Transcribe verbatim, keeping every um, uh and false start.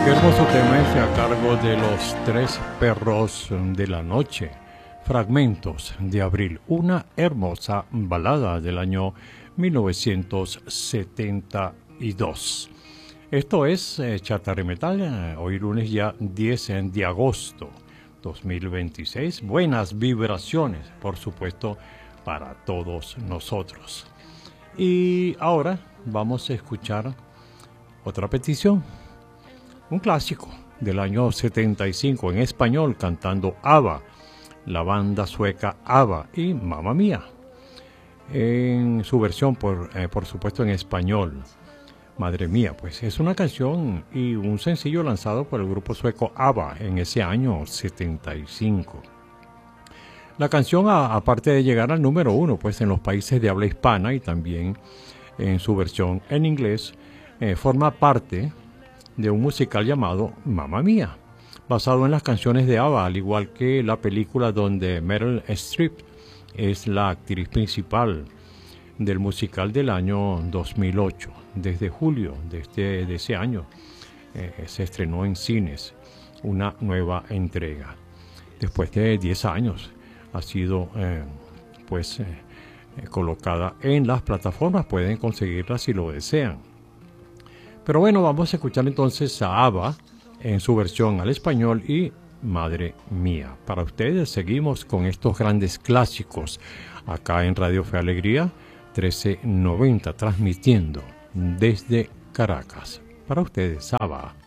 Qué hermoso tema ese a cargo de los Tres Perros de la Noche. Fragmentos de Abril, una hermosa balada del año mil novecientos setenta y dos. Esto es eh, Chatarra Metal, eh, hoy lunes ya diez de agosto dos mil veintiséis. Buenas vibraciones, por supuesto, para todos nosotros. Y ahora vamos a escuchar otra petición. Un clásico del año setenta y cinco en español, cantando ABBA, la banda sueca ABBA y Mamma Mía, en su versión, por, eh, por supuesto, en español. Madre mía, pues es una canción y un sencillo lanzado por el grupo sueco ABBA en ese año setenta y cinco. La canción, a, aparte de llegar al número uno, pues en los países de habla hispana y también en su versión en inglés, eh, forma parte de un musical llamado Mamma Mía, basado en las canciones de ABBA, al igual que la película donde Meryl Streep es la actriz principal del musical del año dos mil ocho. Desde julio de, este, de ese año eh, se estrenó en cines una nueva entrega. Después de diez años ha sido eh, pues eh, colocada en las plataformas, pueden conseguirla si lo desean. Pero bueno, vamos a escuchar entonces a ABBA en su versión al español y Madre Mía. Para ustedes seguimos con estos grandes clásicos acá en Radio Fe Alegría trece noventa, transmitiendo desde Caracas. Para ustedes, ABBA.